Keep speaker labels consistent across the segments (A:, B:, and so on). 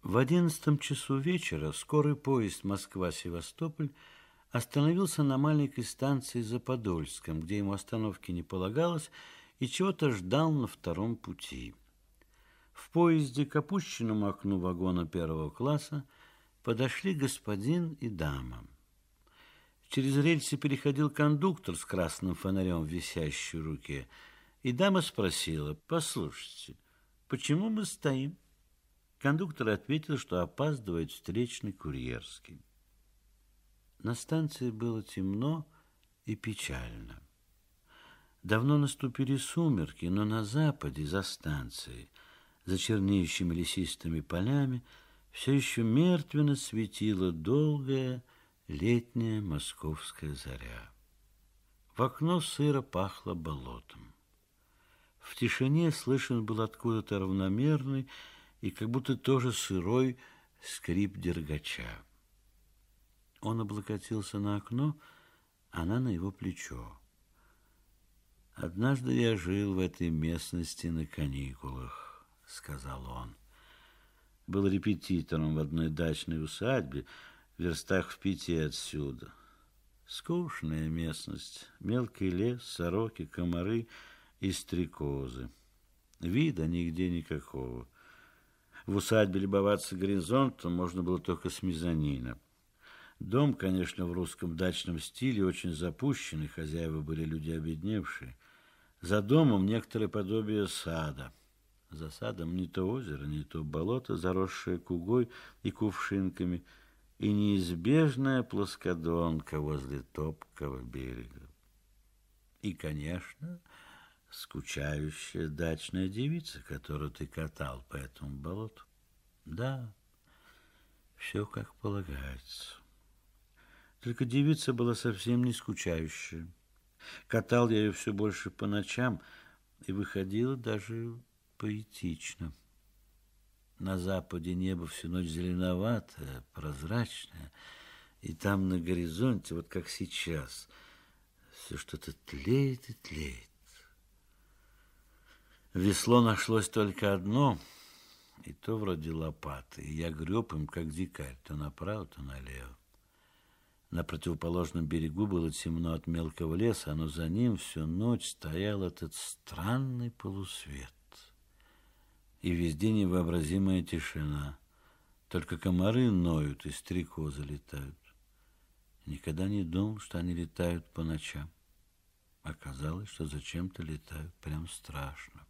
A: В 11 часу вечера скорый поезд Москва-Севастополь остановился на маленькой станции Заподольском, где ему остановки не полагалось, и чего-то ждал на втором пути. В поезде к опущенному окну вагона первого класса подошли господин и дама. Через рельсы переходил кондуктор с красным фонарем в висящей руке, и дама спросила: «Послушайте, почему мы стоим?» Кондуктор ответил, что опаздывает встречный курьерский. На станции было темно и печально. Давно наступили сумерки, но на западе, за станцией, за чернеющими лесистыми полями, все еще мертвенно светила долгая летняя московская заря. В окно сыро пахло болотом. В тишине слышен был откуда-то равномерный и как будто тоже сырой скрип дергача. Он облокотился на окно, она на его плечо. «Однажды я жил в этой местности на каникулах», — сказал он. Был репетитором в одной дачной усадьбе, в верстах в 5 отсюда. Скучная местность, мелкий лес, сороки, комары и стрекозы. Вида нигде никакого. В усадьбе любоваться горизонтом можно было только с мезонина. Дом, конечно, в русском дачном стиле, очень запущенный, хозяева были люди обедневшие. За домом некоторое подобие сада. За садом не то озеро, не то болото, заросшее кугой и кувшинками, и неизбежная плоскодонка возле топкого берега. И, конечно, скучающая дачная девица, которую ты катал по этому болоту. Да, все как полагается. Только девица была совсем не скучающая. Катал я ее все больше по ночам, и выходило даже поэтично. На западе небо всю ночь зеленоватое, прозрачное, и там на горизонте, вот как сейчас, все что-то тлеет и тлеет. Весло нашлось только одно, и то вроде лопаты, и я греб им, как дикарь, то направо, то налево. На противоположном берегу было темно от мелкого леса, но за ним всю ночь стоял этот странный полусвет. И везде невообразимая тишина. Только комары ноют и стрекозы летают. Никогда не думал, что они летают по ночам. Оказалось, что зачем-то летают прям страшно.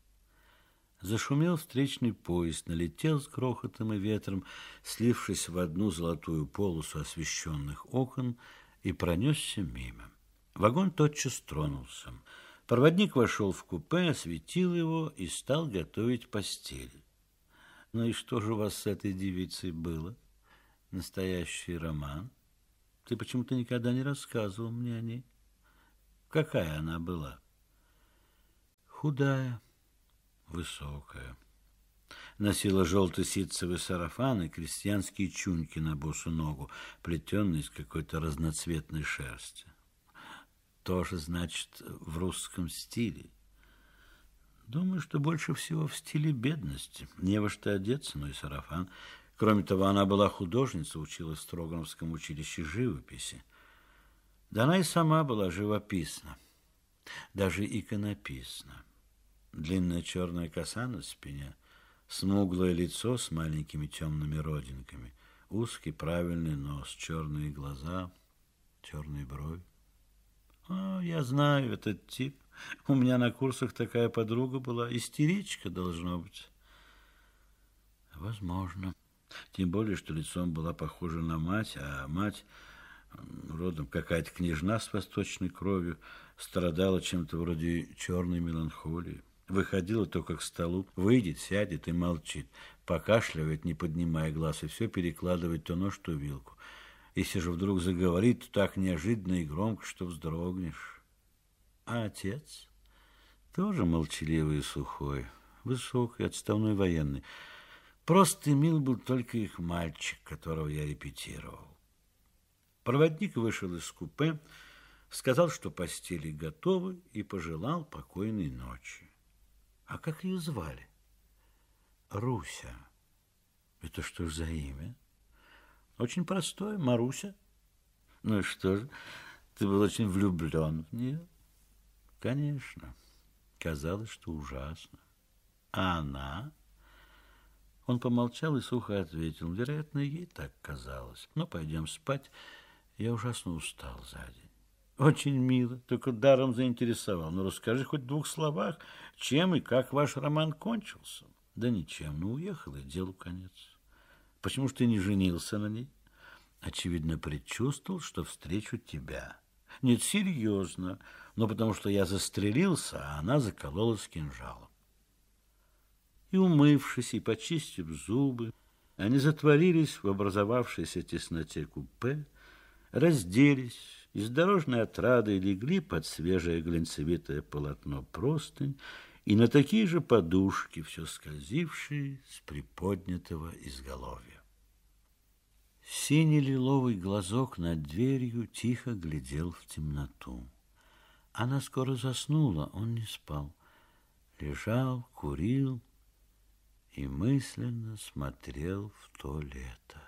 A: Зашумел встречный поезд, налетел с грохотом и ветром, слившись в одну золотую полосу освещенных окон, и пронесся мимо. Вагон тотчас тронулся. Проводник вошел в купе, осветил его и стал готовить постель. Ну и что же у вас с этой девицей было? Настоящий роман? Ты почему-то никогда не рассказывал мне о ней. Какая она была? Худая, высокая. Носила желтый ситцевый сарафан и крестьянские чуньки на босу ногу, плетенные из какой-то разноцветной шерсти. Тоже, значит, в русском стиле. Думаю, что больше всего в стиле бедности. Не во что одеться, но и сарафан. Кроме того, она была художница, училась в Строгановском училище живописи. Да она и сама была живописна, даже иконописна. Длинная черная коса на спине, смуглое лицо с маленькими темными родинками, узкий правильный нос, черные глаза, черные брови. Я знаю этот тип. У меня на курсах такая подруга была. Истеричка, должно быть. Возможно. Тем более, что лицом была похожа на мать, а мать, родом какая-то княжна с восточной кровью, страдала чем-то вроде черной меланхолии. Выходила только к столу, выйдет, сядет и молчит, покашливает, не поднимая глаз, и все перекладывает то нож, то вилку. Если же вдруг заговорит, то так неожиданно и громко, что вздрогнешь. А отец тоже молчаливый и сухой, высокий, отставной военный. Просто мил был только их мальчик, которого я репетировал. Проводник вышел из купе, сказал, что постели готовы, и пожелал покойной ночи. А как ее звали? Руся. Это что ж за имя? Очень простое, Маруся. Ну и что же, ты был очень влюблен в нее? Конечно. Казалось, что ужасно. А она? Он помолчал и сухо ответил. Вероятно, ей так казалось. Но пойдем спать. Я ужасно устал за день. Очень мило, только даром заинтересовал. Ну, расскажи хоть в 2 словах, чем и как ваш роман кончился. Да ничем, ну, уехал, и делу конец. Почему ж ты не женился на ней? Очевидно, предчувствовал, что встречу тебя. Нет, серьезно, но потому что я застрелился, а она закололась кинжалом. И, умывшись и почистив зубы, они затворились в образовавшейся тесноте купе, разделись и с дорожной отрадой легли под свежее глинцевитое полотно простынь и на такие же подушки, все скользившие с приподнятого изголовья. Синий-лиловый глазок над дверью тихо глядел в темноту. Она скоро заснула, он не спал. Лежал, курил и мысленно смотрел в то лето.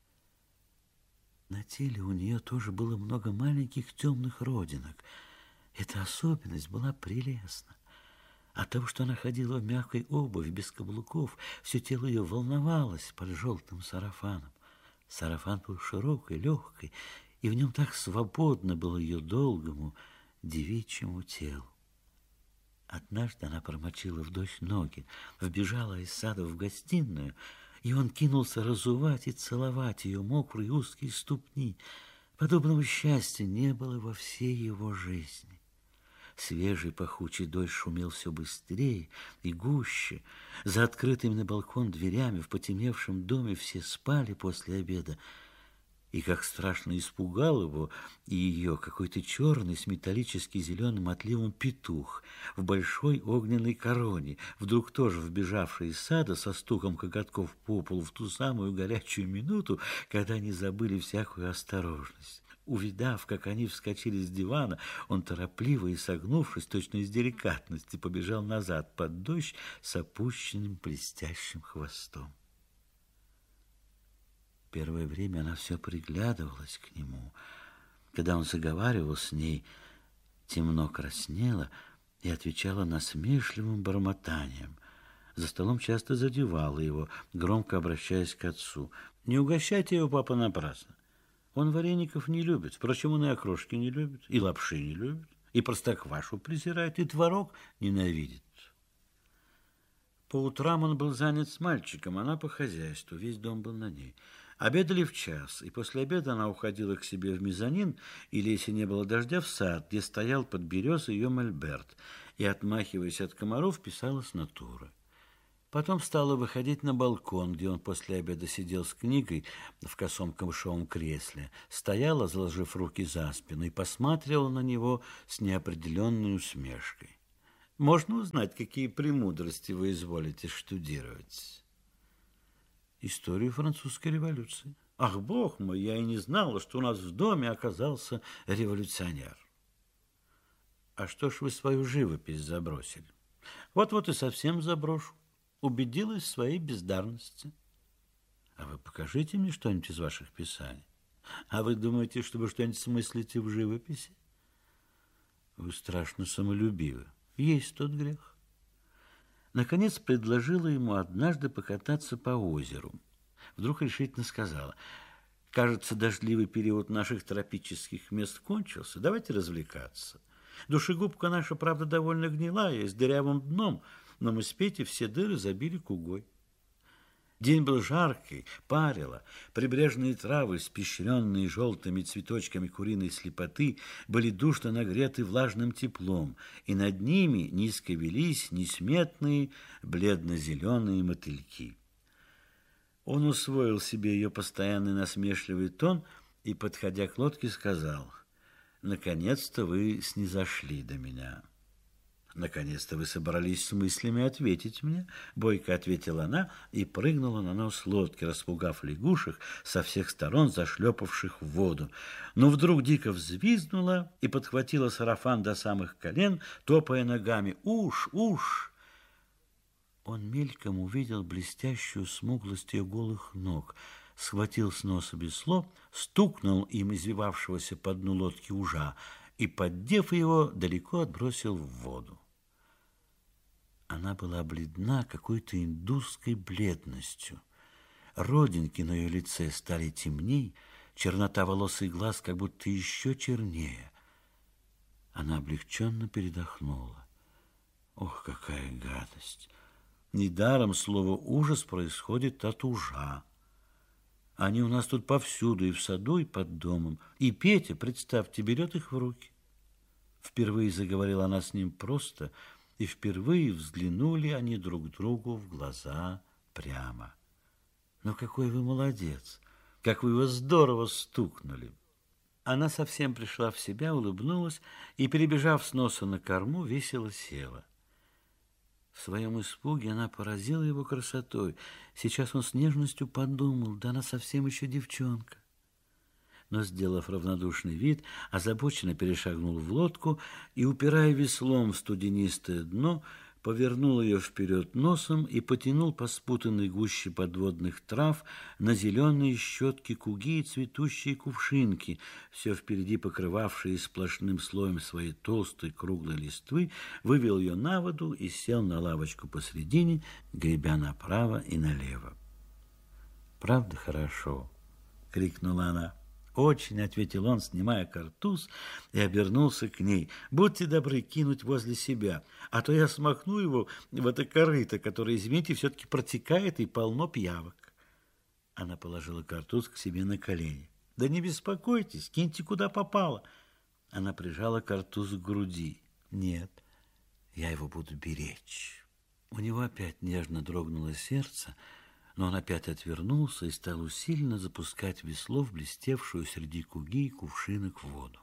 A: На теле у нее тоже было много маленьких темных родинок. Эта особенность была прелестна. От того, что она ходила в мягкой обуви, без каблуков, все тело ее волновалось под желтым сарафаном. Сарафан был широкий, легкий, и в нем так свободно было ее долгому девичьему телу. Однажды она промочила в дождь ноги, вбежала из сада в гостиную, и он кинулся разувать и целовать ее мокрые узкие ступни. Подобного счастья не было во всей его жизни. Свежий пахучий дождь шумел все быстрее и гуще. За открытыми на балкон дверями в потемневшем доме все спали после обеда. И как страшно испугал его и ее какой-то черный с металлически зеленым отливом петух в большой огненной короне, вдруг тоже вбежавший из сада со стуком коготков по полу в ту самую горячую минуту, когда они забыли всякую осторожность. Увидав, как они вскочили с дивана, он торопливо и согнувшись, точно из деликатности, побежал назад под дождь с опущенным блестящим хвостом. Первое время она все приглядывалась к нему. Когда он заговаривал с ней, темно краснела и отвечала насмешливым бормотанием. За столом часто задевала его, громко обращаясь к отцу. «Не угощайте его, папа, напрасно. Он вареников не любит, впрочем, он и окрошки не любит, и лапши не любит, и простоквашу презирает, и творог ненавидит». По утрам он был занят с мальчиком, она по хозяйству, весь дом был на ней. Обедали в час, и после обеда она уходила к себе в мезонин, или, если не было дождя, в сад, где стоял под березой ее мольберт, и, отмахиваясь от комаров, писала с натуры. Потом стала выходить на балкон, где он после обеда сидел с книгой в косом камышовом кресле, стояла, заложив руки за спину, и посматривала на него с неопределенной усмешкой. «Можно узнать, какие премудрости вы изволите штудировать?» «Историю французской революции». «Ах, бог мой, я и не знала, что у нас в доме оказался революционер». «А что ж вы свою живопись забросили?» «Вот-вот и совсем заброшу. Убедилась в своей бездарности». «А вы покажите мне что-нибудь из ваших писаний. А вы думаете, что вы что-нибудь смыслите в живописи? Вы страшно самолюбивы. Есть тот грех». Наконец предложила ему однажды покататься по озеру. Вдруг решительно сказала: «Кажется, дождливый период наших тропических мест кончился. Давайте развлекаться. Душегубка наша, правда, довольно гнилая, с дырявым дном, но мы с Петей все дыры забили кугой». День был жаркий, парило. Прибрежные травы, испещренные желтыми цветочками куриной слепоты, были душно нагреты влажным теплом, и над ними низко велись несметные бледно-зеленые мотыльки. Он усвоил себе ее постоянный насмешливый тон и, подходя к лодке, сказал: «Наконец-то вы снизошли до меня». «Наконец-то вы собрались с мыслями ответить мне», — бойко ответила она и прыгнула на нос лодки, распугав лягушек, со всех сторон зашлепавших в воду. Но вдруг дико взвизгнула и подхватила сарафан до самых колен, топая ногами. «Уж, уж!» Он мельком увидел блестящую смуглость ее голых ног, схватил с носа весло, стукнул им извивавшегося по дну лодки ужа и, поддев его, далеко отбросил в воду. Она была бледна какой-то индусской бледностью. Родинки на ее лице стали темней, чернота волос и глаз как будто еще чернее. Она облегченно передохнула. Ох, какая гадость! Недаром слово «ужас» происходит от ужа. Они у нас тут повсюду, и в саду, и под домом. И Петя, представьте, берет их в руки. Впервые заговорила она с ним просто, и впервые взглянули они друг другу в глаза прямо. «Ну, какой вы молодец! Как вы его здорово стукнули!» Она совсем пришла в себя, улыбнулась и, перебежав с носа на корму, весело села. В своем испуге она поразила его красотой. Сейчас он с нежностью подумал, да она совсем еще девчонка. Но, сделав равнодушный вид, озабоченно перешагнул в лодку и, упирая веслом в студенистое дно, повернул ее вперед носом и потянул по спутанной гуще подводных трав на зеленые щетки куги и цветущие кувшинки, все впереди покрывавшие сплошным слоем своей толстой круглой листвы, вывел ее на воду и сел на лавочку посредине, гребя направо и налево. «Правда хорошо?» — крикнула она. «Очень», — ответил он, снимая картуз, и обернулся к ней. «Будьте добры кинуть возле себя, а то я смахну его в это корыто, которое, извините, все-таки протекает и полно пиявок». Она положила картуз к себе на колени. «Да не беспокойтесь, киньте куда попало». Она прижала картуз к груди. «Нет, я его буду беречь». У него опять нежно дрогнуло сердце, но он опять отвернулся и стал усиленно запускать весло в блестевшую среди куги и кувшинок воду.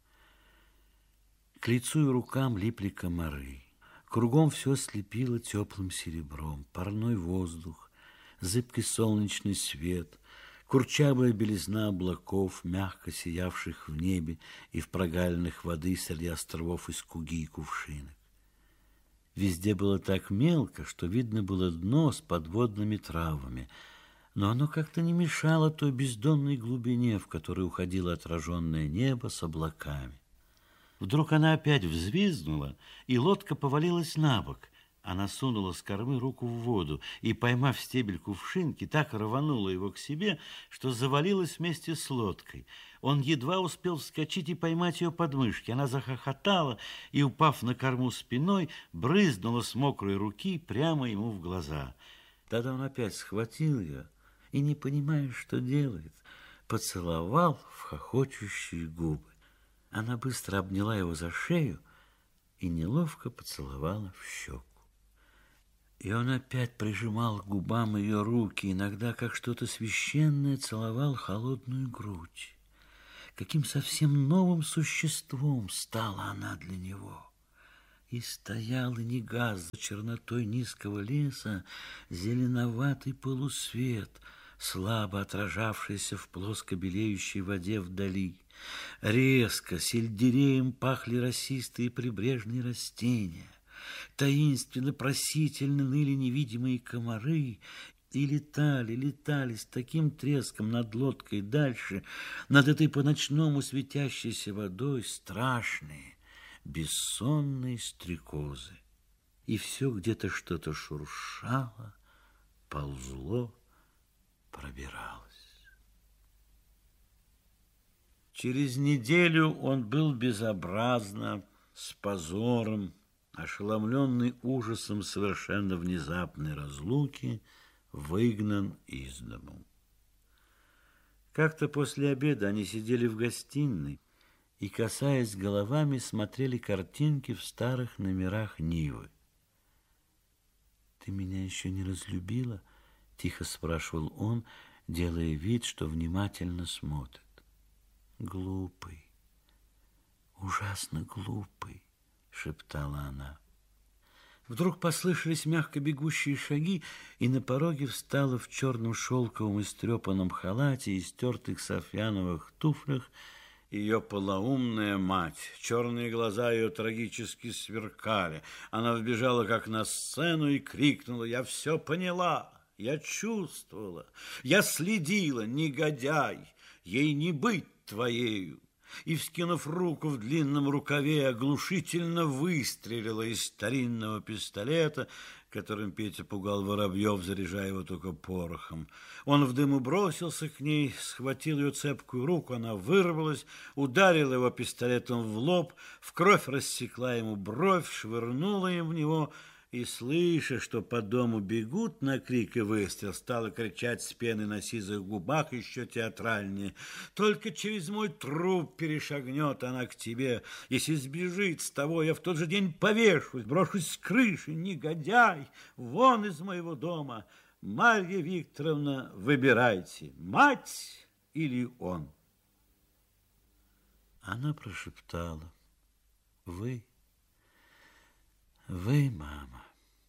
A: К лицу и рукам липли комары. Кругом все слепило теплым серебром. Парной воздух, зыбкий солнечный свет, курчавая белизна облаков, мягко сиявших в небе и в прогалинах воды среди островов из куги и кувшинок. Везде было так мелко, что видно было дно с подводными травами, но оно как-то не мешало той бездонной глубине, в которой уходило отраженное небо с облаками. Вдруг она опять взвизгнула, и лодка повалилась на бок. Она сунула с кормы руку в воду и, поймав стебель кувшинки, так рванула его к себе, что завалилась вместе с лодкой. Он едва успел вскочить и поймать ее подмышки. Она захохотала и, упав на корму спиной, брызнула с мокрой руки прямо ему в глаза. Тогда он опять схватил ее и, не понимая, что делает, поцеловал в хохочущие губы. Она быстро обняла его за шею и неловко поцеловала в щеку. И он опять прижимал к губам ее руки, иногда, как что-то священное, целовал холодную грудь. Каким совсем новым существом стала она для него. И стоял и не гас за чернотой низкого леса зеленоватый полусвет, слабо отражавшийся в плоско белеющей воде вдали. Резко, сельдереем пахли росистые прибрежные растения. Таинственно, просительно ныли невидимые комары и летали с таким треском над лодкой дальше, над этой по-ночному светящейся водой страшные, бессонные стрекозы. И все где-то что-то шуршало, ползло, пробиралось. Через неделю он был безобразно, с позором, ошеломленный ужасом совершенно внезапной разлуки, выгнан из дому. Как-то после обеда они сидели в гостиной и, касаясь головами, смотрели картинки в старых номерах Нивы. «Ты меня еще не разлюбила?» — тихо спрашивал он, делая вид, что внимательно смотрит. «Глупый, ужасно глупый», — шептала она. Вдруг послышались мягко бегущие шаги, и на пороге встала в черном шелковом истрепанном халате и стертых софьяновых туфлях ее полоумная мать. Черные глаза ее трагически сверкали. Она вбежала как на сцену и крикнула: «Я все поняла, я чувствовала, я следила, негодяй, ей не быть твоею!» И, вскинув руку в длинном рукаве, оглушительно выстрелила из старинного пистолета, которым Петя пугал воробьев, заряжая его только порохом. Он в дыму бросился к ней, схватил ее цепкую руку, она вырвалась, ударила его пистолетом в лоб, в кровь рассекла ему бровь, швырнула им в него и, слыша, что по дому бегут на крик и выстрел, стала кричать с пеной на сизых губах еще театральнее: «Только через мой труп перешагнет она к тебе. Если сбежит с того, я в тот же день повешусь, брошусь с крыши. Негодяй, вон из моего дома! Марья Викторовна, выбирайте, мать или он!» Она прошептала: Вы, мама.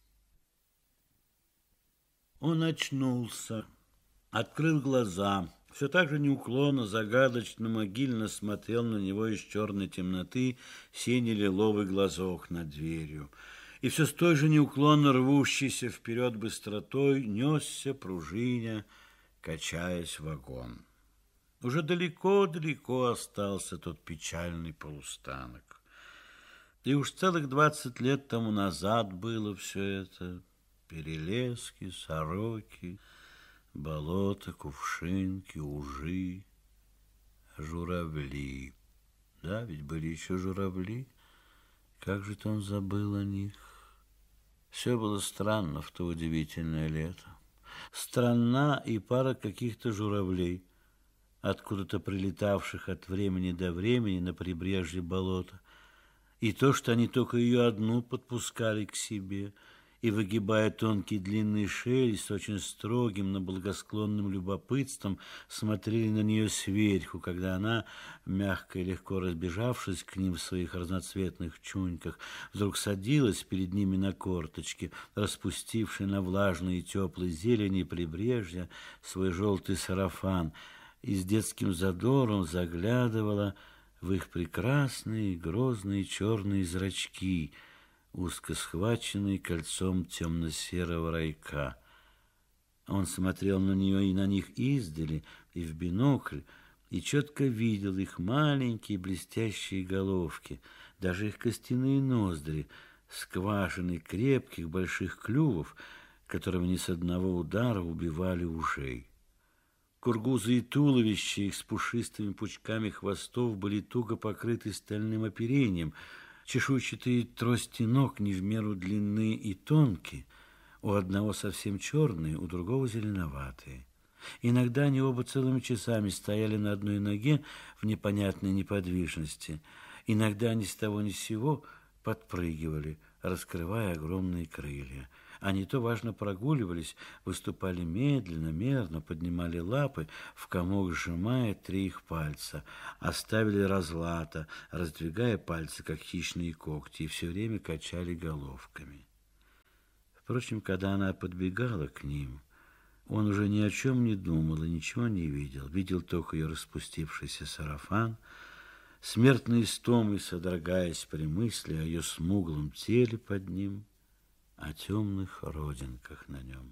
A: Он очнулся, открыл глаза, все так же неуклонно, загадочно, могильно смотрел на него из черной темноты синий-лиловый глазок над дверью. И все с той же неуклонно рвущейся вперед быстротой несся, пружиня, качаясь вагон. Уже далеко-далеко остался тот печальный полустанок. И уж целых 20 лет тому назад было все это. Перелески, сороки, болота, кувшинки, ужи, журавли. Да, ведь были еще журавли. Как же-то он забыл о них. Все было странно в то удивительное лето. Странна и пара каких-то журавлей, откуда-то прилетавших от времени до времени на прибрежье болота, и то, что они только ее одну подпускали к себе, и, выгибая тонкие длинные шеи, с очень строгим, но благосклонным любопытством смотрели на нее сверху, когда она, мягко и легко разбежавшись к ним в своих разноцветных чуньках, вдруг садилась перед ними на корточки, распустивши на влажной и теплой зелени прибрежья свой желтый сарафан, и с детским задором заглядывала в их прекрасные грозные черные зрачки, узко схваченные кольцом темно-серого райка. Он смотрел на нее и на них издали, и в бинокль, и четко видел их маленькие блестящие головки, даже их костяные ноздри, скважины крепких больших клювов, которыми ни с одного удара убивали ужей. Кургузы и туловища их с пушистыми пучками хвостов были туго покрыты стальным оперением. Чешуйчатые трости ног не в меру длинные и тонкие, у одного совсем черные, у другого зеленоватые. Иногда они оба целыми часами стояли на одной ноге в непонятной неподвижности. Иногда они с того ни с сего подпрыгивали, раскрывая огромные крылья. Они то важно прогуливались, выступали медленно, мерно, поднимали лапы, в комок сжимая 3 их пальца, оставили разлата, раздвигая пальцы, как хищные когти, и все время качали головками. Впрочем, когда она подбегала к ним, он уже ни о чем не думал и ничего не видел. Видел только ее распустившийся сарафан, смертной истомой содрогаясь при мысли о ее смуглом теле под ним, о темных родинках на нем.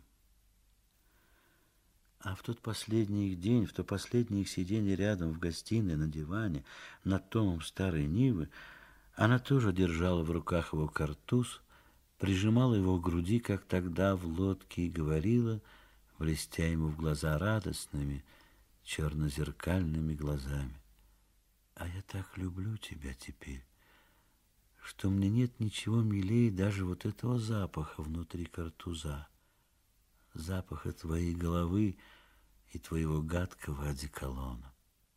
A: А в тот последний их день, в то последнее их сиденье рядом в гостиной на диване над томом старой Нивы, она тоже держала в руках его картуз, прижимала его к груди, как тогда в лодке, и говорила, блестя ему в глаза радостными, чернозеркальными глазами: «А я так люблю тебя теперь, что мне нет ничего милее даже вот этого запаха внутри картуза, запаха твоей головы и твоего гадкого одеколона».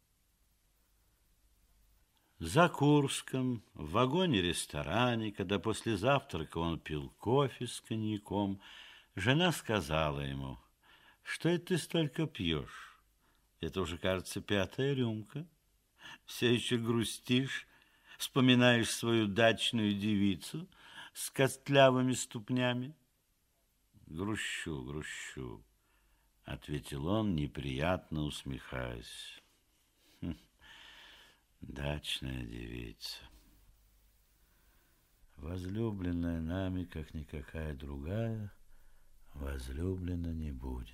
A: За Курском, в вагоне-ресторане, когда после завтрака он пил кофе с коньяком, жена сказала ему: «Что это ты столько пьешь? Это уже, кажется, 5-я рюмка. Все еще грустишь, вспоминаешь свою дачную девицу с костлявыми ступнями?» «Грущу, грущу», — ответил он, неприятно усмехаясь. Дачная девица. Возлюбленная нами, как никакая другая, возлюблена не будет.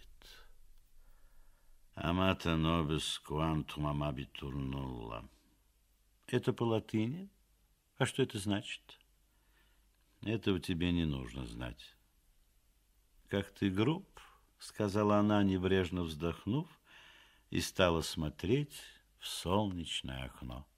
A: Амата нобис quantum amabitur nulla. Это по латыни? А что это значит? Этого тебе не нужно знать. Как ты груб, сказала она, небрежно вздохнув, и стала смотреть в солнечное окно.